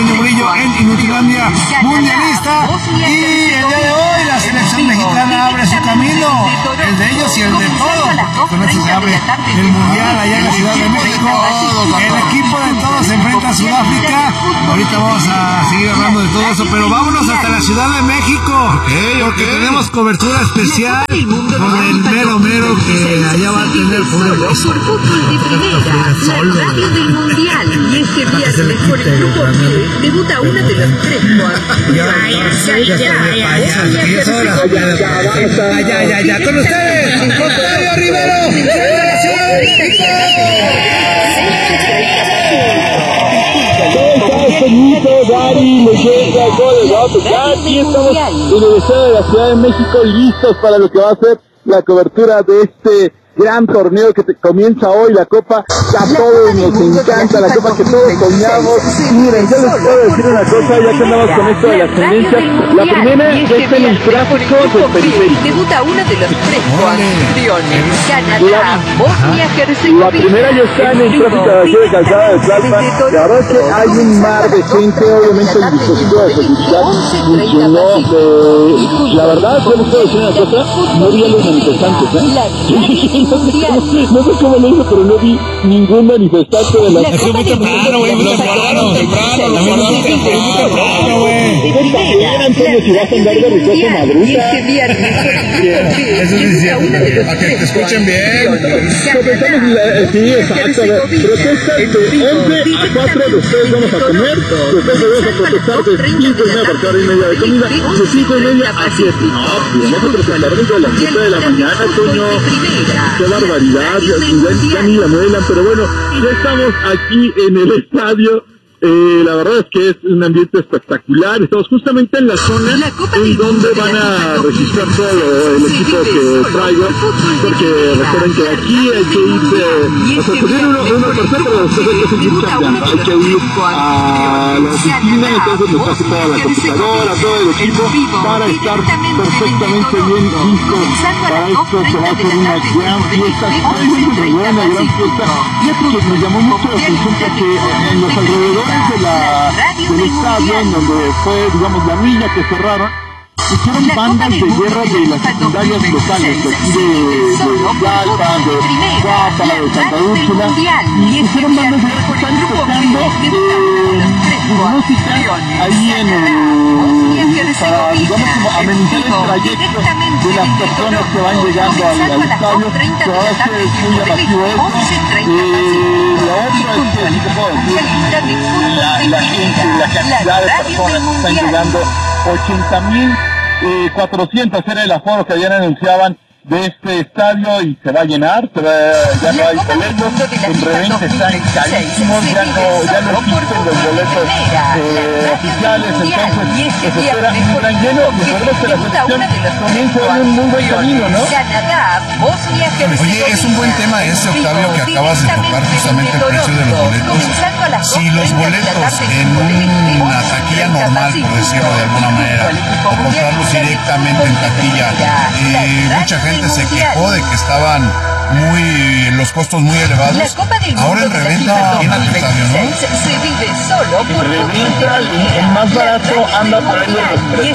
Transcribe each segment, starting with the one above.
Toño Murillo en Inutilandia Mundialista. Y el día de hoy la selección mexicana abre su camino, el de ellos y el de todos. Con esto se abre el Mundial allá en la Ciudad de México. El equipo de todos se enfrenta a Sudáfrica. Ahorita vamos a seguir hablando de todo eso, pero vámonos hasta la Ciudad de México, porque tenemos cobertura especial con el mero que allá va a tener pobre voz. Por fútbol de primera, la radio del Mundial. Y este viernes por el grupo G debuta una de las tres Ya, con ustedes, Octavio Rivero, de la Ciudad de México. Dari, leyenda, goles, ya aquí estamos en el estadio de la Ciudad de México, listos para lo que va a ser la cobertura de este gran torneo que comienza hoy, la Copa que a todos nos encanta, la Copa que todos soñamos. Miren, yo les puedo decir una cosa, ya que andamos con esto de las tendencias. La primera ya está en el tráfico del periférico. Debuta una de los tres coanfitriones, Canadá, Bosnia, Herzegovina. La primera ya está en el tráfico de aquí de Calzada de Tlalpan. La verdad es que hay un mar de gente, obviamente el dispositivo de seguridad funcionó. La verdad, yo les puedo decir una cosa, no vi a los manifestantes, no sé cómo lo hizo, pero no vi ningún manifestante de la... Es que muy temprano, güey, muy temprano, Antonio, si vas a andar de ricoso madruga. Eso es diciendo, para que te escuchen bien. Sí, exacto. Protesta de 11 a 4, después vamos a comer, después vamos a protestar de 5:30 porque ahora hay media de comida, de 5:30 a 7. No, nosotros hablaremos de las 7 de la mañana, Toño. Qué barbaridad, ya ni la muelan, pero bueno, ya estamos aquí en el estadio. La verdad es que es un ambiente espectacular. Estamos justamente en la zona en donde van a registrar todo el equipo que traigo, porque recuerden que aquí hay que irse, o sea, tener uno perfecto, pero después hay que seguir cambiando, hay que ir a la oficina, entonces me pase toda la computadora, todo el equipo, para estar perfectamente bien listos para esto que va a ser una gran fiesta, muy buena, gran fiesta. Y esto me llamó mucho la atención porque en los alrededores del estadio, en donde fue, digamos, la milla que cerraron, hicieron bandas de guerra de las secundarias locales, de aquí de Tlalpan, de Guapa, de Santa Úrsula, y hicieron bandas de guerra que están tocando música ahí en el, para, digamos, como amenizar el trayecto de las personas que van llegando al estadio. La verdad es que es muy llamativo eso. Lo otro es que, así te puedo decir, la gente, la cantidad de personas que están llegando, 80,400 era el aforo que ayer anunciaban de este estadio y se va a llenar, ya no hay boletos, en reventa están carísimos, ya no existen los boletos oficiales, entonces se espera un gran lleno, y esperemos que la selección comience en un muy buen camino, ¿no? Oye, es un buen tema ese, Octavio, que acabas de tocar, justamente el precio de los boletos. Si los boletos en una taquilla normal, por decirlo de alguna manera, o comprarlos directamente en taquilla, mucha gente se quejó de que estaban los costos muy elevados. Ahora en reventa tiene el estadio, ¿no? En reventa, el más barato anda por ahí de los $3.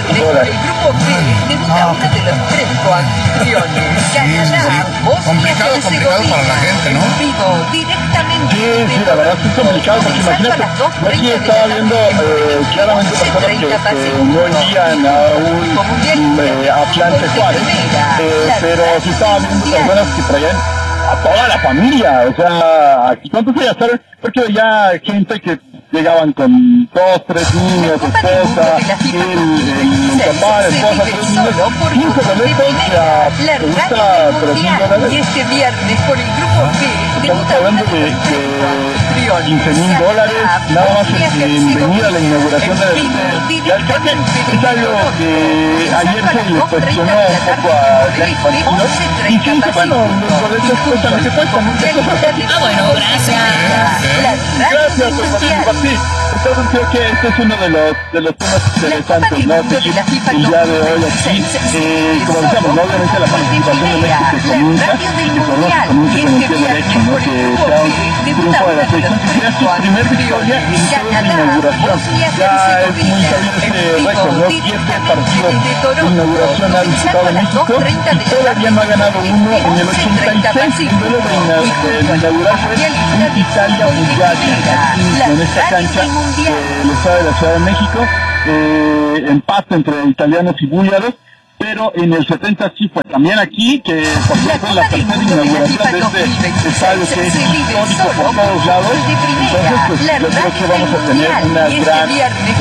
Complicado para la gente, ¿no? Sí, la verdad es complicado, porque imagínate, yo aquí estaba viendo claramente personas que no irían a Atlante Juárez, pero sí estaba viendo personas que traían a toda la familia, o sea, aquí ¿cuántos ya saben? Porque ya gente que llegaban con 2, 3 niños, esposa, el papá, la esposa, 3 niños, 15 boletos, ya cuesta $3,000. Y este viernes por el grupo B Estamos hablando de $15,000, nada más en venir a la inauguración del alcalde. Es algo que ayer se le cuestionó un poco a Glenn Infantino, y sí, bueno, los boletos cuestan lo que cuestan. Bueno, gracias. Gracias por participar. Sí, entonces creo que este es uno de los temas interesantes, ¿no? Seguir el día de hoy aquí, como decíamos, ¿no? Obviamente la participación de México que comienza con el pie derecho, ¿no? Que sea un triunfo de la selección, que sea su primer victoria en toda la inauguración. Ya es muy sabido este récord, ¿no? 7 partidos de inauguración ha disputado México y todavía no ha ganado uno. En el 86, el duelo de inaugurar fue un Italia-Bulgaria, en esta cancha del estado de la Ciudad de México, empate entre italianos y búlgaros, pero en el 70 sí fue también aquí, que por cierto la tercera inauguración de este estadio que es histórico por todos lados. Entonces pues yo creo que vamos a tener una gran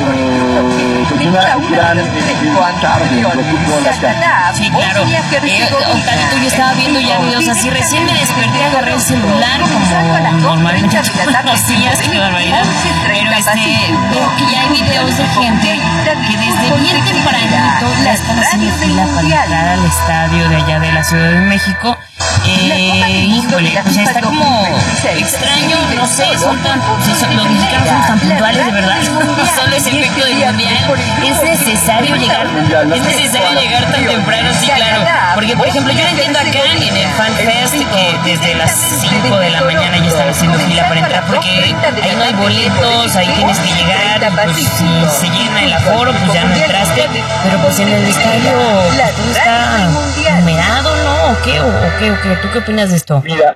tarde de fútbol acá. Sí, claro. Octavio, yo estaba viendo ya videos así, recién me desperté, agarré el celular como normalmente los días, qué barbaridad, pero veo que ya hay videos de gente que desde bien tempranito ya están haciendo fila para entrar al estadio de allá de la Ciudad de México. Híjole, pues está como extraño, no sé, los mexicanos somos tan puntuales, de verdad, solo ese efecto del mundial, es necesario llegar tan temprano, sí, claro, porque por ejemplo yo lo entiendo acá en el Fan Fest que desde las 5 de la mañana ya están haciendo fila para entrar porque ahí no hay boletos, ahí tienes que llegar, pues si se llena el aforo pues ya no entraste, pero pues en el estadio pues, todo está numerado, ¿no? ¿O qué? ¿Tú qué opinas de esto? Mira,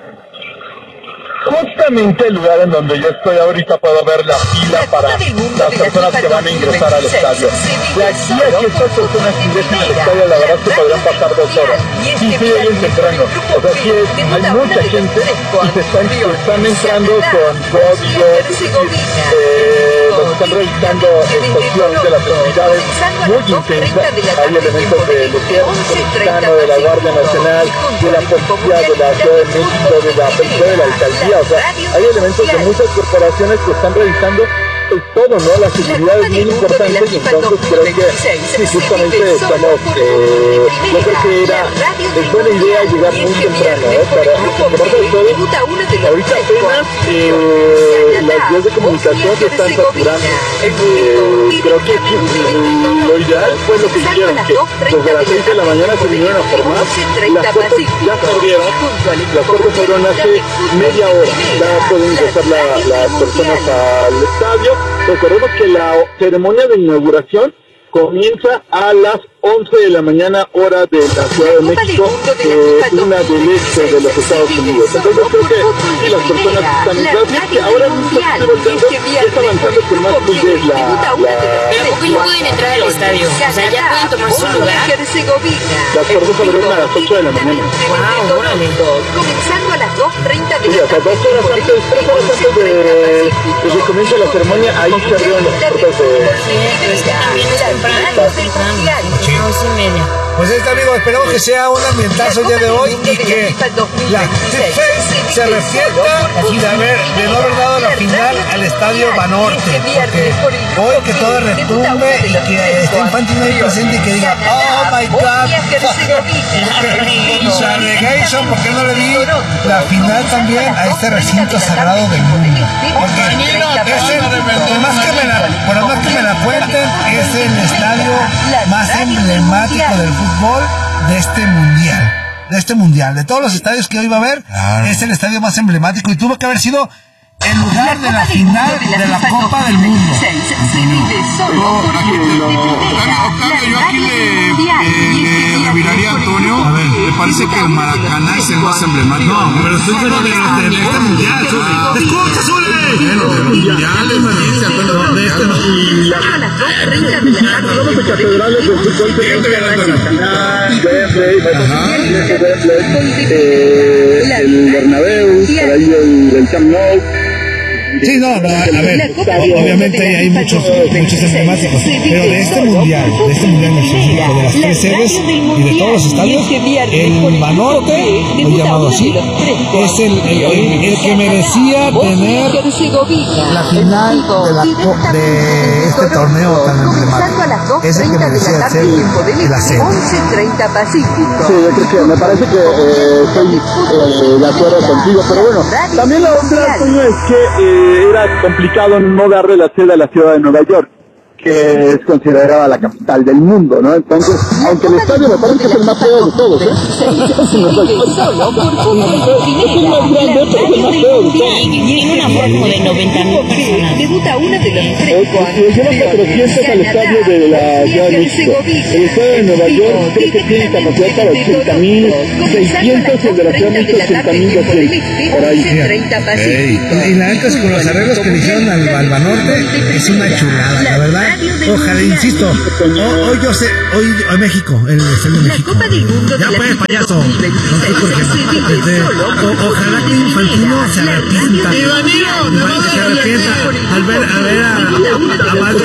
justamente el lugar en donde yo estoy ahorita puedo ver la fila para las personas que van a ingresar al estadio. De aquí a que estas personas ingresen al estadio, la verdad es que podrían pasar 2 horas. Sí, bien temprano. O sea, aquí hay mucha gente y se están entrando con códigos, los están realizando inspecciones de las actividades muy intensas. Hay elementos del ejército mexicano, de la Guardia Nacional, de la Policía de la Ciudad de México, de la Policía de la Alcaldía. O sea, hay elementos de muchas corporaciones que están realizando todo, ¿no? La seguridad es muy importante y entonces creo que sí, justamente estamos, yo creo que es buena idea llegar muy temprano, para aparte de todo, ahorita apenas las vías de comunicación se están saturando, creo que lo ideal fue lo que hicieron, que desde las 6 de la mañana se vinieron a formar, las puertas ya se abrieron, las puertas se abrieron hace media hora, ya pueden ingresar las personas al estadio. Recordemos que la ceremonia de inauguración comienza a las 11 de la mañana, hora de la Ciudad de México, una del este de los Estados Unidos. Entonces creo que sí, las personas están entrando, que ahora mismo estoy volviendo, ya está avanzando con más fluidez Pero ¿a poco ya pueden entrar al estadio? O sea, ya pueden tomar su lugar. Las puertas se abrieron a las 8 de la mañana. Wow, órale. Comenzando a las 2:30 de Sí, o sea, 3 horas antes de que comience la ceremonia, ahí se abrieron las puertas de... Pues que también es temprano. 11:30. Pues amigos, esperamos que sea un ambientazo el día de hoy y que la TIFE se arrepienta de no haber dado la final al estadio Banorte, porque hoy que todo retumbe y que esté Infantino ahí presente y que diga oh my god, Relegation, ¿por qué no le di la final también a este recinto sagrado del mundo? Porque por más que me la cuenten, es el estadio más emblemático del fútbol de este mundial, de todos los estadios que hoy va a haber, es el estadio más emblemático y tuvo que haber sido el lugar de la final de la Copa del Mundo. Octavio, yo aquí le reviraría a Antonio. A ver, me parece que el Maracaná es el más emblemático. No, pero estoy hablando de este mundial. ¡Escucha, Zule! Bueno, de los mundiales, de este no. Hablamos de catedrales del fútbol, tenemos Maracaná, el Bernabéu, por ahí el Camp Nou. Sí, no, a ver, obviamente hay muchos emblemáticos, pero de este mundial en específico, de las 3 sedes y de todos los estadios, el Banorte, hoy llamado así, es el que merecía tener la final de este torneo tan emblemático. Es el que merecía ser la sede. Sí, yo creo que me parece que estoy de acuerdo contigo, pero bueno, también la otra, Toño, es que era complicado no darle la sede a la ciudad de Nueva York, que es considerada la capital del mundo, ¿no? Entonces, aunque el estadio me parece que es el más feo de todos, ¿eh? Es el más grande, pero es el más feo de todos. Tiene una forma como de 90,000 personas. Debuta una de las Lleva 400 al estadio de la Ciudad de México. El estadio de Nueva York creo que tiene capacidad para 80,600 y el de la Ciudad de México 80,200. Por ahí. Y la neta es con los arreglos que le hicieron al Banorte, es una chulada, la verdad. Ojalá, insisto, hoy yo sé, hoy México, el Estadio de México. Ya pues, payaso. Ojalá que Infantino se arrepienta. Se arrepienta al ver a Valdo.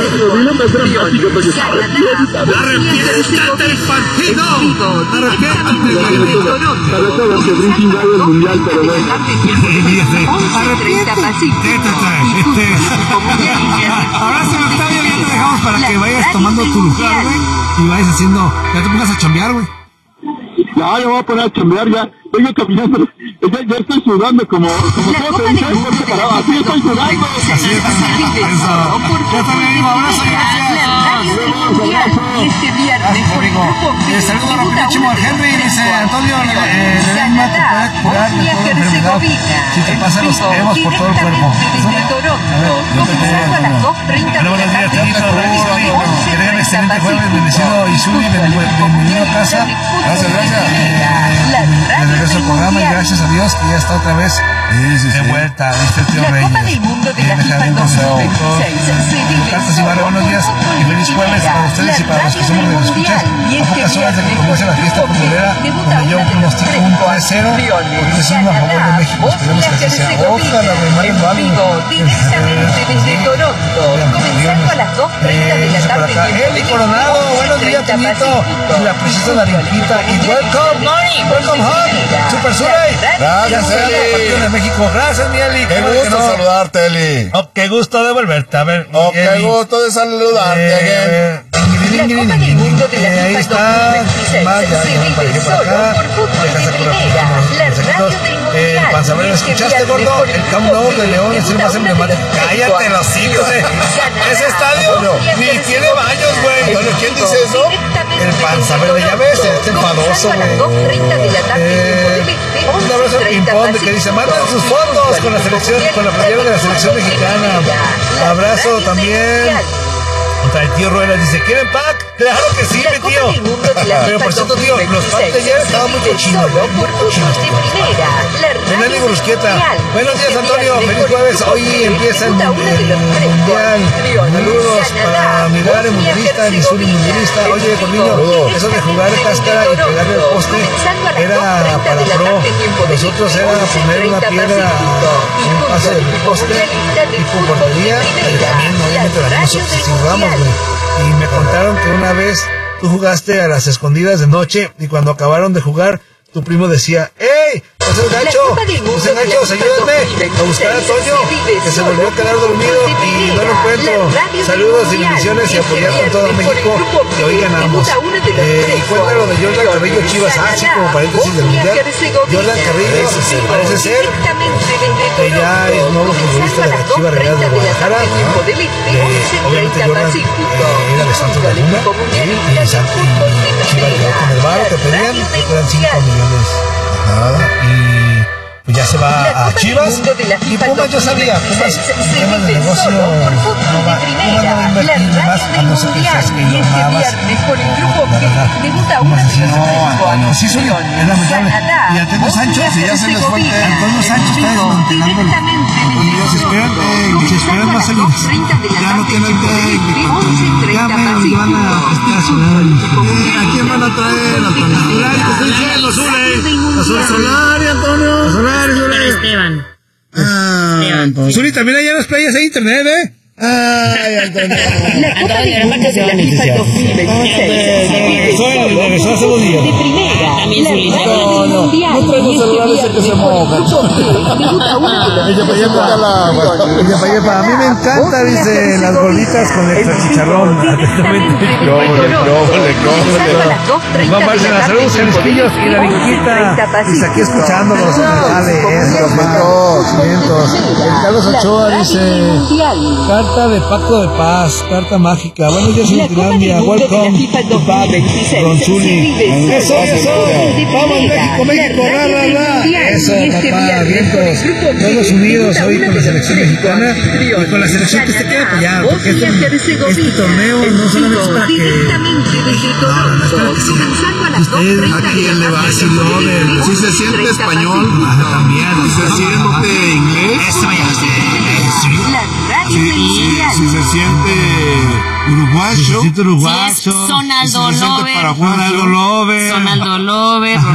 ¡Arrepiéntate, Infantino! ¡Arrepiéntate! el mundial, pero bueno. Abrazo, Octavio, ya te dejamos para que vayas tomando tu lugar, güey, y vayas haciendo, ya te pongas a chambear, güey. No, yo voy a poner a chambear ya. Vengo caminando, ya estoy sudando como todo te dije, así estoy sudando. Así es, eso. Yo también digo, abrazo, gracias. Este viernes por el grupo B. Saludos rapidísimo al Henry, dice Antonio, el enema te puede curar de toda enfermedad si te pasan los cremas por todo el cuerpo. Buenos días, Tito. Que tengan un excelente jueves, bendecido Isuri, bienvenido a casa. Gracias. De regreso al programa y gracias a Dios que ya está otra vez de vuelta, dice el tío Reyes. Cartas y Barrio, buenos días y feliz jueves para ustedes y para los que somos de los escuchas. A pocas horas de que comience la fiesta futbolera, donde yo pronostico un 3-0, porque es uno a favor de México. Esperemos que así sea. Ojalá, Mario Valo. Directamente desde Toronto, comenzando a las 2:30 de la tarde. Eli Coronado, buenos días, Tonito. Y la princesa Narinquita. Y welcome home, Super Surey. Gracias, Eli. De México. Gracias, mi Eli. Qué gusto saludarte, Eli. Oh, qué gusto de volverte a ver. Oh, qué gusto de saludarte, ahí está. Panzabel, ¿escuchaste, gordo? El Camp Nou de León es el más emblemático. Cállate los hijos. Ese estadio ni tiene baños, güey. ¿Quién dice eso? El Panzabel, ya ves, este enfadoso, güey. Un abrazo al ping-pong que dice, manden sus fotos con la selección, con la playera de la selección mexicana. Abrazo también. Contra el tío Ruelas dice, ¿quieren pack? Claro que sí, mi tío. Pero por cierto, tío, los packs de ayer estaban muy cochinos, ¿no? Muy cochinos, tío. Renani Gorusquieta. Buenos días, Antonio. Feliz jueves. Hoy empieza el mundial. Saludos para mirar el mundialista, Missouri mundialista. Oye, conmigo, eso de jugar cáscara y pegarle el poste era para pro. Nosotros era poner una piedra, un pase del poste, tipo portería, y también, obviamente, nosotros si jugamos, güey. Y me contaron que una vez tú jugaste a las escondidas de noche y cuando acabaron de jugar, tu primo decía, ¡Ey! ¡Ese gacho! ¡Ayúdenme! A buscar a Toño, que se volvió a quedar dormido y no lo encuentro. Saludos y bendiciones y apoyar con todo México que oigan a ambos. Y cuenta lo de Jordan Carrillo Chivas, así como paréntesis del mundial. Jordan Carrillo parece ser que ya es nuevo futbolista de la Chivas Real de Guadalajara. Obviamente Jordan era de Santos Laguna y Chivas llegó con el varo que pedían, que eran 5 millones. Y pues ya se va a Chivas y Pumas, yo sabía, Pumas temas de negocio no va a invertir más a no ser que seas que lo Navas, Pumas decía, no, sí soy yo, es lamentable. Y Antonio Sancho, si ya se les fue Antonio Sancho está desmantelando si esperan más salidas, ya no tiene el técnico, ya me van a estar ¿a quién van a traer? Solari, te estoy diciendo, Solari, Antonio, Solari. Esteban. Zuli, también hay en las playas de internet, ¿eh? Ay, Antonio. La Copa del Mundo de la FIFA 2026. Regresó hace 2 días. De primera. También Zuli. No, No traigo celular ese que se moja. A mí me encanta, dice, las bolitas con extra chicharrón. Vamos a ver si la salud, Jalisquillos y la Vinquita. Dice aquí escuchándolos. Dale, vientos. El Carlos Ochoa dice, carta de pacto de paz, carta mágica. Buenos días, Finlandia. Welcome to Don Zuli. Eso. Vamos, México, ra. Eso, papá, vientos. Todos unidos hoy con la selección mexicana y con la selección que se quiere apoyar. Porque este torneo no solamente es para que... Ustedes, ¿a quién le va a decir Lover? Si se siente español, también. Si se siente inglés, si se siente uruguayo, Sonaldo Lover, Sonaldo Lover,